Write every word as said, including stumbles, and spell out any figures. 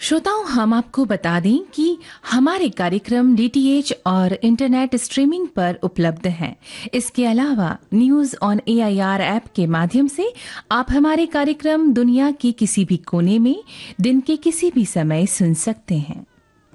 श्रोताओं, हम आपको बता दें कि हमारे कार्यक्रम डी टी एच और इंटरनेट स्ट्रीमिंग पर उपलब्ध हैं। इसके अलावा news on A I R app के माध्यम से आप हमारे कार्यक्रम दुनिया के किसी भी कोने में दिन के किसी भी समय सुन सकते हैं।